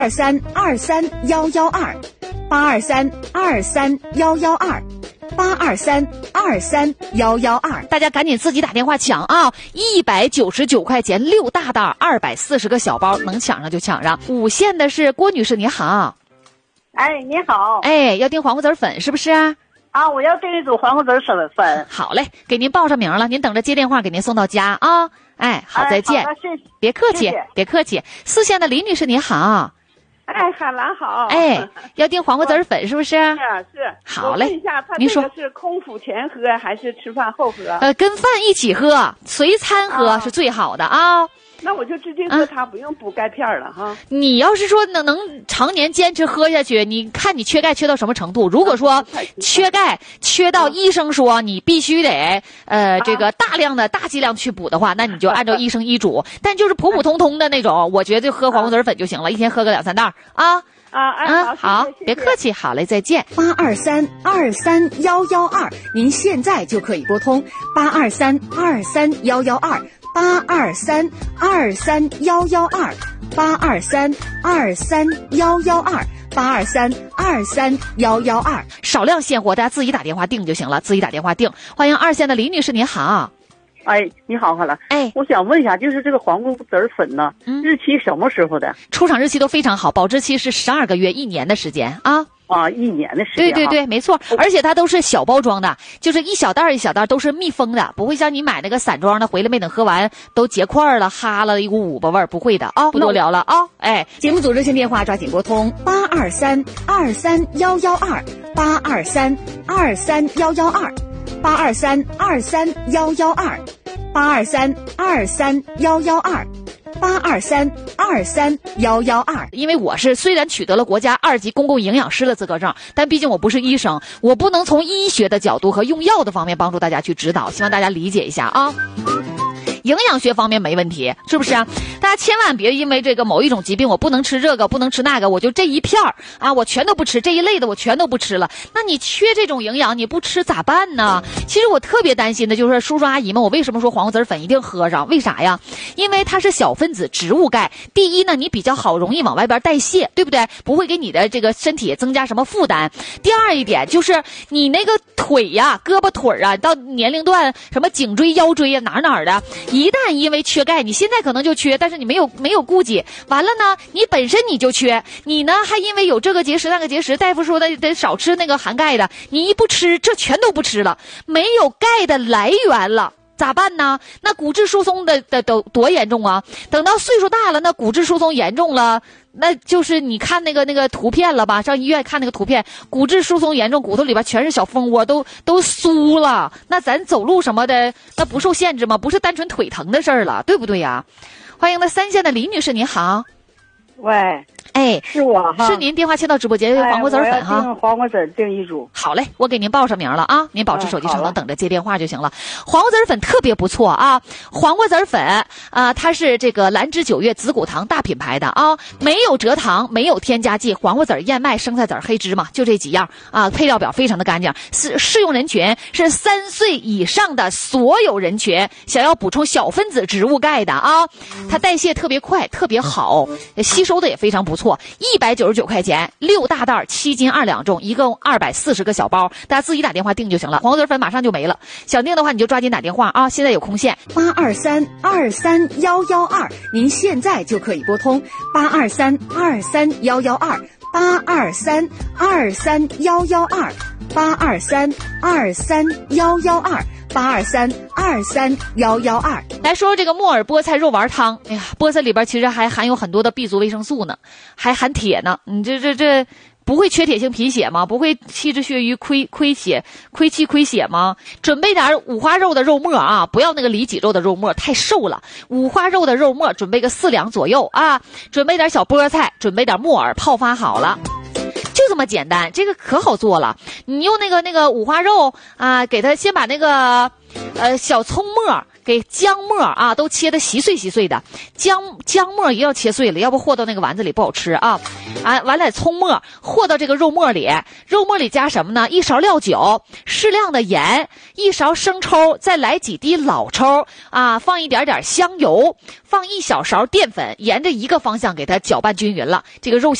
8232311282323112823231122，大家赶紧自己打电话抢啊！199块钱6大袋，240个小包，能抢上就抢上。5线的是郭女士，你好。 哎，你好。 哎，要订黄瓜子粉是不是啊？ 啊，我要订一组黄瓜子粉。 好嘞，给您报上名了，您等着接电话给您送到家啊。哎，好，再见。 好的，谢谢。 别客气， 谢谢。 别客气。4线的李女士，你好。 哎，海兰好。 哎，要订黄瓜子粉是不是？ 是。 好嘞。 我问一下，他您说这个是空腹前喝还是吃饭后喝？ 跟饭一起喝，随餐喝是最好的啊。 那我就直接喝它，不用补钙片了哈。 你要是说能常年坚持喝下去，你看你缺钙缺到什么程度？如果说缺钙缺到医生说你必须得这个大剂量去补的话，那你就按照医生医嘱。但就是普普通通的那种，我觉得就喝黄瓜子粉就行了，一天喝个2-3袋啊。好，别客气，好嘞，再见。 823231122，您现在就可以拨通823231122，823231122，823231122，823231122， 少量现货，大家自己打电话订就行了，自己打电话订。欢迎2线的李女士，你好。 哎，你好，海兰。 哎， 我想问一下，就是这个黄瓜子粉呢，日期什么时候的？ 出厂日期都非常好，保质期是12个月，1年的时间啊。 1年的时间。 对，没错，而且它都是小包装的，就是一小袋一小袋都是密封的，不会像你买那个散装的回来没等喝完都结块了，哈了一股粑粑味儿，不会的啊。不多聊了啊。哎， 节目组热线电话抓紧拨通823231122，823231122，823231122，823231122， 因为我是虽然取得了国家2级公共营养师的资格证，但毕竟我不是医生，我不能从医学的角度和用药的方面帮助大家去指导，希望大家理解一下啊。营养学方面没问题，是不是啊？大家千万别因为这个某一种疾病，我不能吃这个，不能吃那个，我就这一片儿啊，我全都不吃，这一类的我全都不吃了。那你缺这种营养，你不吃咋办呢？其实我特别担心的就是叔叔阿姨们，我为什么说黄瓜子粉一定喝上？为啥呀？因为它是小分子植物钙。第一呢，你比较好容易往外边代谢，对不对？不会给你的这个身体增加什么负担。第二一点就是你那个腿呀、胳膊腿啊，到年龄段什么颈椎、腰椎啊，哪儿的，一旦因为缺钙，你现在可能就缺，但是你没有顾及，完了呢，你本身你就缺，你呢还因为有这个结石那个结石，大夫说的得少吃那个含钙的，你一不吃，这全都不吃了，没有钙的来源了。咋办呢？那骨质疏松的多严重啊！等到岁数大了，那骨质疏松严重了，那就是你看那个图片了吧？上医院看那个图片，骨质疏松严重，骨头里边全是小蜂窝，都酥了。那咱走路什么的，那不受限制吗？不是单纯腿疼的事儿了，对不对呀？欢迎那3线的李女士，你好。 喂， 哎， 是我哈， 是您电话签到直播间黄瓜子粉哈。 我要订黄瓜子订一组。 好嘞，我给您报上名了啊，您保持手机上能等着接电话就行了。黄瓜子粉特别不错啊，黄瓜子粉它是这个兰芝9月紫骨堂大品牌的啊，没有蔗糖，没有添加剂，黄瓜子、燕麦、生菜籽、黑芝麻，就这几样啊，配料表非常的干净。适用人群是3岁以上的所有人群，想要补充小分子植物钙的啊，它代谢特别快，特别好，吸收的也非常不错。199块钱6大袋，7斤2两重，一共240个小包，大家自己打电话订就行了。黄瓜子粉马上就没了，想订的话你就抓紧打电话啊，现在有空限。 823231122，您现在就可以拨通823231122，823231122，823231122。 来说这个木耳菠菜肉丸汤，哎呀，菠菜里边其实还含有很多的 B 族维生素呢，还含铁呢。你这不会缺铁性贫血吗？不会气滞血瘀亏气亏血吗？准备点五花肉的肉末啊，不要那个里脊肉的肉末，太瘦了。五花肉的肉末准备个4两左右啊，准备点小菠菜，准备点木耳，泡发好了。就这么简单，这个可好做了。你用那个五花肉啊，给它先把那个小葱末，给姜末啊都切得稀碎的，姜末也要切碎了，要不和到那个丸子里不好吃啊。完了葱末和到这个肉末里，肉末里加什么呢？1勺料酒，适量的盐，1勺生抽，再来几滴老抽啊，放一点香油，放1小勺淀粉，沿着一个方向给它搅拌均匀了。这个肉馅